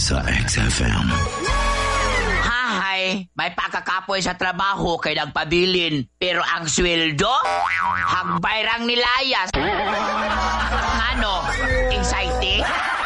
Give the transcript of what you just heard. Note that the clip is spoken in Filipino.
sa XFM. Hay, may pakakapoy sa trabaho kay nagpabilin. Pero ang sweldo, hagbayrang nilayas. Ano, exciting?